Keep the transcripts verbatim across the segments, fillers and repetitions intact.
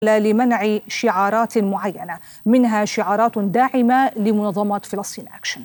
لمنع شعارات معينة، منها شعارات داعمة لمنظمة فلسطين أكشن.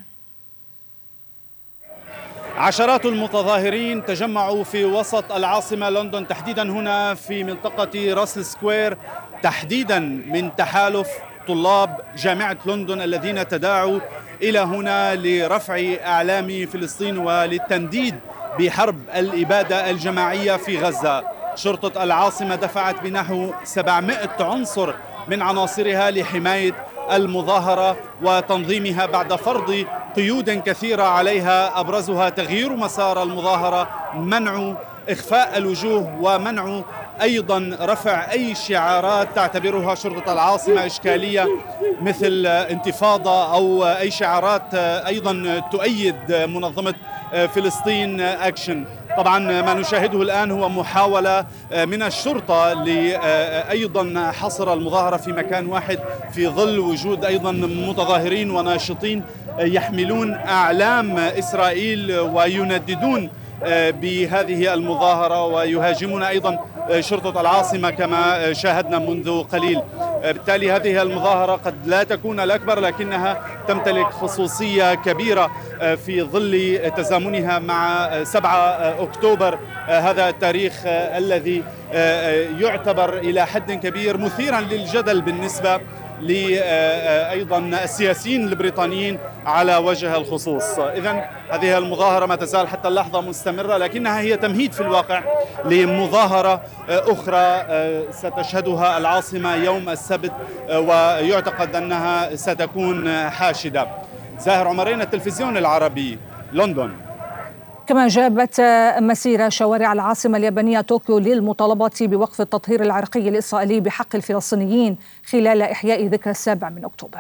عشرات المتظاهرين تجمعوا في وسط العاصمة لندن، تحديدا هنا في منطقة راسل سكوير، تحديدا من تحالف طلاب جامعة لندن الذين تداعوا إلى هنا لرفع أعلام فلسطين وللتنديد بحرب الإبادة الجماعية في غزة. شرطة العاصمة دفعت بنحو سبعمائة عنصر من عناصرها لحماية المظاهرة وتنظيمها بعد فرض قيود كثيرة عليها، أبرزها تغيير مسار المظاهرة، منع إخفاء الوجوه، ومنع أيضا رفع أي شعارات تعتبرها شرطة العاصمة إشكالية مثل انتفاضة أو أي شعارات أيضا تؤيد منظمة فلسطين أكشن. طبعا ما نشاهده الآن هو محاولة من الشرطة لأيضا حصر المظاهرة في مكان واحد في ظل وجود أيضا متظاهرين وناشطين يحملون أعلام إسرائيل وينددون بهذه المظاهرة ويهاجمون أيضا شرطة العاصمة كما شاهدنا منذ قليل. بالتالي هذه المظاهرة قد لا تكون الأكبر، لكنها تمتلك خصوصية كبيرة في ظل تزامنها مع سبعة أكتوبر، هذا التاريخ الذي يعتبر إلى حد كبير مثيرا للجدل بالنسبة لأيضا السياسيين البريطانيين على وجه الخصوص. إذن هذه المظاهرة ما تزال حتى اللحظة مستمرة، لكنها هي تمهيد في الواقع لمظاهرة أخرى ستشهدها العاصمة يوم السبت، ويعتقد أنها ستكون حاشدة. زاهر عمرين، التلفزيون العربي، لندن. كما جابت مسيرة شوارع العاصمة اليابانية طوكيو للمطالبة بوقف التطهير العرقي الإسرائيلي بحق الفلسطينيين خلال إحياء ذكرى السابع من أكتوبر.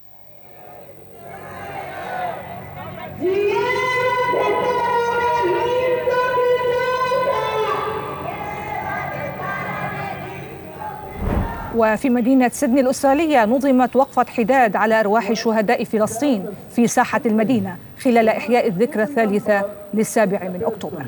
وفي مدينة سيدني الأسترالية نظمت وقفة حداد على أرواح شهداء فلسطين في ساحة المدينة خلال إحياء الذكرى الثالثة للسابع من أكتوبر.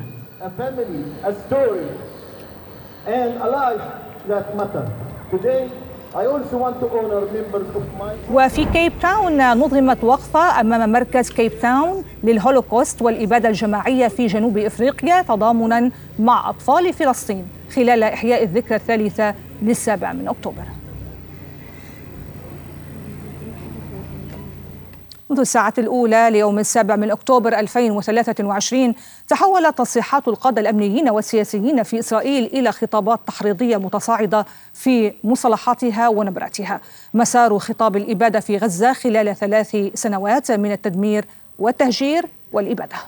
وفي كيب تاون نظمت وقفة أمام مركز كيب تاون للهولوكوست والإبادة الجماعية في جنوب إفريقيا تضامنا مع أطفال فلسطين خلال إحياء الذكرى الثالثة للسابع من أكتوبر. منذ الساعة الأولى ليوم السابع من أكتوبر ألفين وثلاثة وعشرين تحولت تصريحات القادة الأمنيين والسياسيين في إسرائيل إلى خطابات تحريضية متصاعدة في مصطلحاتها ونبراتها. مسار خطاب الإبادة في غزة خلال ثلاث سنوات من التدمير والتهجير والإبادة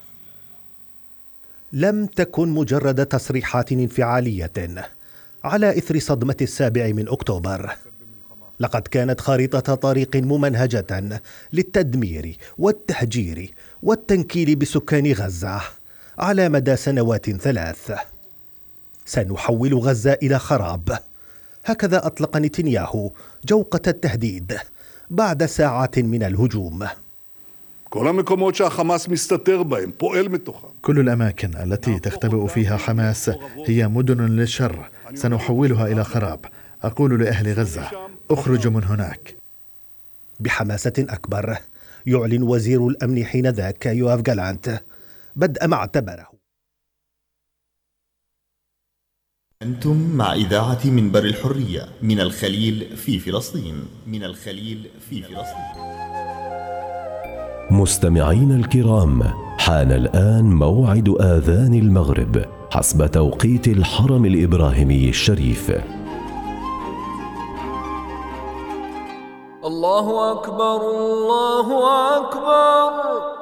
لم تكن مجرد تصريحات انفعالية على إثر صدمة السابع من أكتوبر، لقد كانت خارطة طريق ممنهجة للتدمير والتهجير والتنكيل بسكان غزة على مدى سنوات ثلاث. سنحول غزة إلى خراب، هكذا أطلق نتنياهو جوقة التهديد بعد ساعات من الهجوم. كل الأماكن التي تختبئ فيها حماس هي مدن للشر، سنحولها إلى خراب. أقول لأهل غزة اخرجوا من هناك. بحماسة أكبر يعلن وزير الأمن حينذاك يوآف جالانت بدء ما اعتبره. أنتم مع إذاعة منبر الحرية من الخليل في فلسطين. من الخليل في فلسطين. مستمعين الكرام، حان الآن موعد آذان المغرب حسب توقيت الحرم الإبراهيمي الشريف. الله أكبر، الله أكبر.